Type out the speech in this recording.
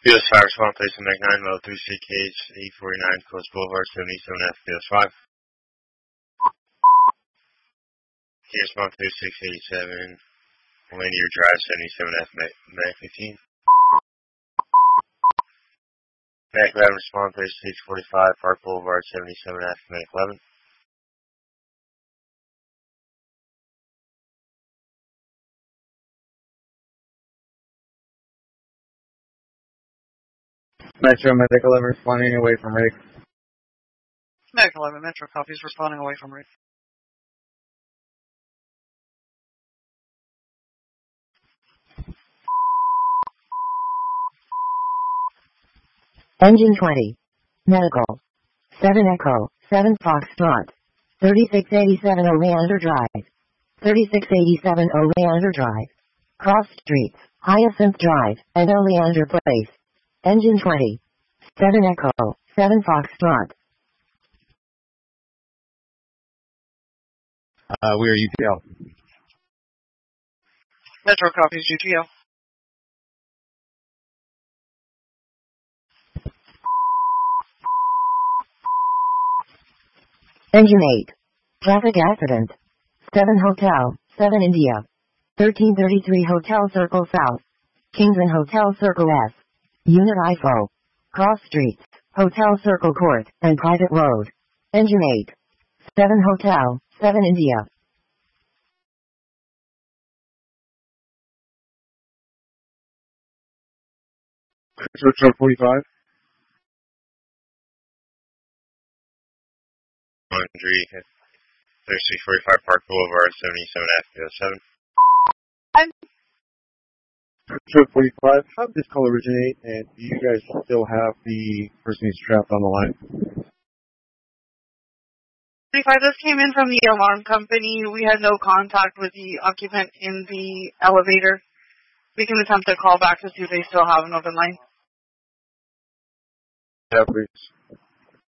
US 5 response place in Mac 9, level 3 CKH 849 Coast Boulevard 77F US 5. Here response 3687 Linear Drive 77F Mac 15. Mac 11 response place 645 Park Boulevard 77F Mac 11. Metro Medic 11 responding away from rig. Medic 11 Metro copies responding away from rig. Engine 20. Medical. 7 Echo. 7 Foxtrot. 3687 Oleander Drive. 3687 Oleander Drive. Cross Streets, Hyacinth Drive, and Oleander Place. Engine 20. 7 Echo. 7 Foxtrot. We are UTL. Metro copies UTL. Engine 8. Traffic accident. 7 Hotel, 7 India. 1333 Hotel Circle South. Kingston Hotel Circle S. Unit IFO. Cross Streets, Hotel Circle Court, and Private Road. Engine 8. 7 Hotel, 7 India. Metro 45. Laundry 3645 Park Boulevard 77F US 7. Metro 45. How did this call originate, and do you guys still have the person who's trapped on the line? 35, this came in from the alarm company. We had no contact with the occupant in the elevator. We can attempt to call back to see if they still have an open line. Yeah, please.